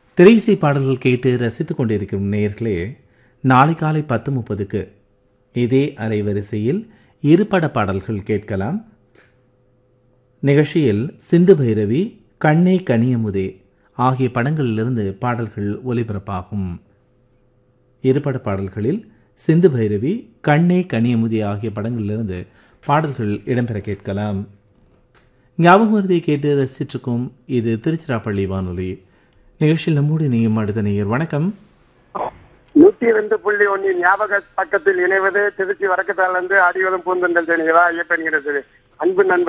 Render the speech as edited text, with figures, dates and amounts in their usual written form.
திரையிசை பாடல்கள் கேட்டு ரசித்துக் கொண்டிருக்கும் நேயர்களே, நாளை காலை 10:30க்கு இதே அலைவரிசையில் இருபட பாடல்கள் கேட்கலாம். நிகழ்ச்சியில் சிந்து பைரவி, கண்ணே கனியமுதே ஆகிய படங்களிலிருந்து பாடல்கள் ஒலிபரப்பாகும். இருபட பாடல்களில் சிந்து பைரவி, கண்ணே கனியமுதே ஆகிய படங்களிலிருந்து பாடல்கள் இடம்பெற கேட்கலாம். ஞாபகம் வருதை கேட்டு ரசிச்சிருக்கும் இது திருச்சிராப்பள்ளி வானொலி. நிகழ்ச்சியில் நம்மோடு இணையும் அடுத்த நேயர். வணக்கம். 102.1 ஞாபக பக்கத்தில் இணைவது திருச்சி வடக்கு தாளிலிருந்து அடிவலம் பூந்தண்டல் தேனிகளா ஐயப்பெண்கிறது. அன்பு நண்பர்